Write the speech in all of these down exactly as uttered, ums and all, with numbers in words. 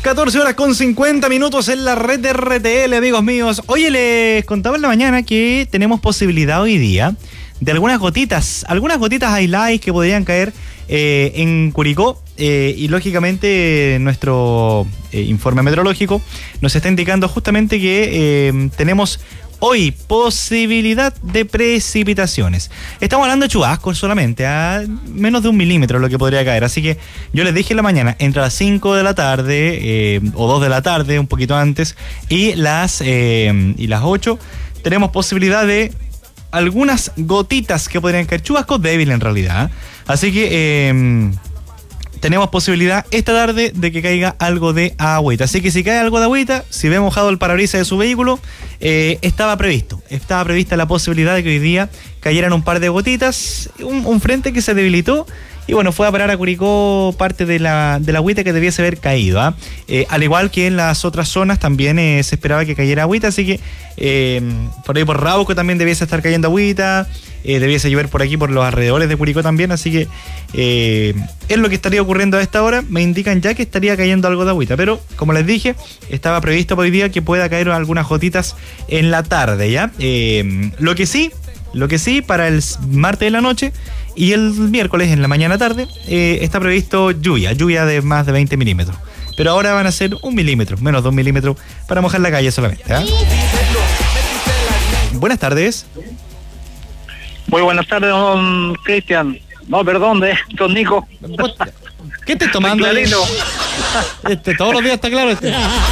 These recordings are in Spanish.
catorce horas con cincuenta minutos en la red de R T L, amigos míos. Oye, les contaba en la mañana que tenemos posibilidad hoy día de algunas gotitas, algunas gotitas aisladas que podrían caer eh, en Curicó. Eh, y lógicamente nuestro eh, informe meteorológico nos está indicando justamente que eh, tenemos hoy posibilidad de precipitaciones. Estamos hablando de chubascos solamente, a menos de un milímetro lo que podría caer. Así que yo les dije en la mañana, entre las cinco de la tarde eh, o dos de la tarde, un poquito antes, y las, eh, y las ocho, tenemos posibilidad de algunas gotitas que podrían caer. Chubascos débiles en realidad. Así que eh, tenemos posibilidad esta tarde de que caiga algo de agüita. Así que si cae algo de agüita, si ve mojado el parabrisas de su vehículo, eh, estaba previsto. Estaba prevista la posibilidad de que hoy día cayeran un par de gotitas, un, un frente que se debilitó. Y bueno, fue a parar a Curicó parte de la, de la agüita que debiese haber caído. ¿eh? Eh, al igual que en las otras zonas también eh, se esperaba que cayera agüita, así que eh, por ahí por Rauco también debiese estar cayendo agüita, eh, debiese llover por aquí por los alrededores de Curicó también, así que eh, es lo que estaría ocurriendo a esta hora. Me indican ya que estaría cayendo algo de agüita, pero como les dije, estaba previsto para hoy día que pueda caer algunas gotitas en la tarde, ¿ya? Eh, lo que sí, lo que sí, para el martes de la noche y el miércoles en la mañana tarde eh, está previsto lluvia, lluvia de más de veinte milímetros. Pero ahora van a ser un milímetro, menos de un milímetro para mojar la calle solamente. ¿eh? Buenas tardes. Muy buenas tardes, don Cristian. No, perdón, de don Nico. ¿Qué estás tomando? Este, todos los días está claro este.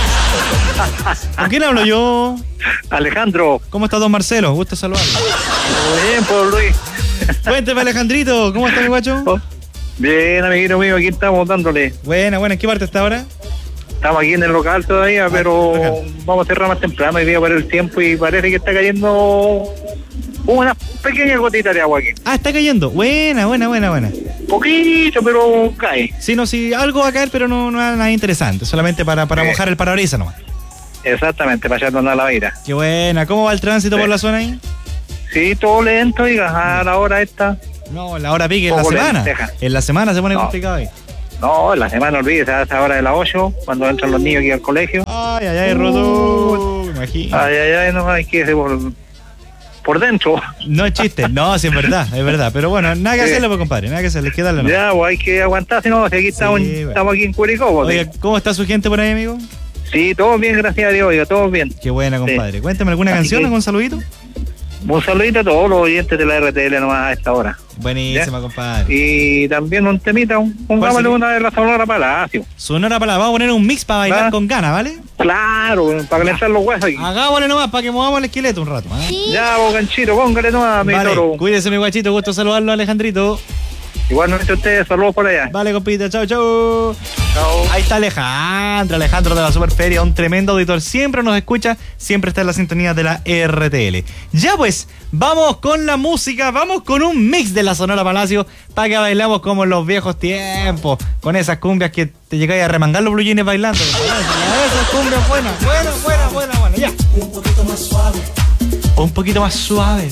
¿Con quién hablo yo? Alejandro. ¿Cómo está don Marcelo? Gusto saludarlo. Muy bien, por Luis. Cuénteme, Alejandrito, ¿cómo está mi guacho? Oh, bien, amiguito mío, aquí estamos dándole. Buena, buena, ¿en qué parte está ahora? Estamos aquí en el local todavía, ah, pero local. Vamos a cerrar más temprano hoy día por el tiempo y parece que está cayendo una pequeña gotita de agua aquí. Ah, está cayendo. Buena, buena, buena, buena. Poquito, pero cae. Sí, no, sí, algo va a caer, pero no, no es nada interesante, solamente para, para eh. mojar el parabrisas nomás. Exactamente, para echarnos a la vida. Qué buena, ¿cómo va el tránsito sí. por la zona ahí? Sí, todo lento, diga, a la hora esta. No, la hora pique en la semana. Lenteja. En la semana se pone no. complicado ahí. No, en la semana olvídese, a esa hora de las ocho, cuando entran los niños aquí al colegio. Ay, ay, ay, Rodó, imagínate. Ay, ay, ay, no hay que irse por, por dentro. No es chiste, no, sí es verdad, es verdad. Pero bueno, nada que sí. hacerle, pues, compadre, nada que hacerle, hay que darle. No. Ya, pues hay que aguantar, si no, si aquí estamos, sí, bueno. estamos aquí en Curicó. Oiga, ¿cómo está su gente por ahí, amigo? Sí, todo bien, gracias a Dios, oiga, todo bien. Qué buena, compadre. Sí. Cuéntame alguna Así canción, que... algún saludito. Un saludito a todos los oyentes de la R T L nomás a esta hora. Buenísima, ¿ya? compadre. Y también un temita, un, pongámosle una de la Sonora Palacio. Sonora Palacio, vamos a poner un mix para bailar ¿verdad? Con ganas, ¿vale? Claro, para calentar los huesos aquí. Hagámosle nomás para que movamos el esqueleto un rato. ¿eh? Sí. Ya, vos ganchito, póngale nomás, mi vale, toro. Cuídese, mi guachito, gusto saludarlo, Alejandrito. Igualmente ustedes, saludos por allá. Vale, compita, chao, chao. Chao. Ahí está Alejandro, Alejandro de la Superferia, un tremendo auditor. Siempre nos escucha, siempre está en la sintonía de la R T L. Ya pues, vamos con la música, vamos con un mix de la Sonora Palacio para que bailamos como en los viejos tiempos, con esas cumbias que te llegáis a remangar los blue jeans bailando. Esas cumbias buenas, buenas, buenas, buenas, buenas, ya. Un poquito más suave. Un poquito más suave.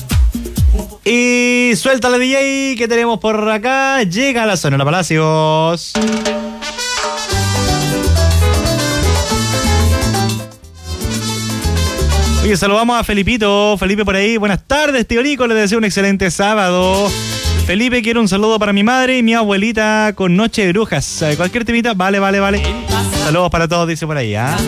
Y suéltale, D J, que tenemos por acá. Llega la Sonora Palacios. Oye, saludamos a Felipito. Felipe por ahí. Buenas tardes, tío Nico. Les deseo un excelente sábado. Felipe, quiero un saludo para mi madre y mi abuelita con Noche de Brujas. Cualquier temita, vale, vale, vale. Saludos para todos, dice por ahí, ¿ah? ¿eh?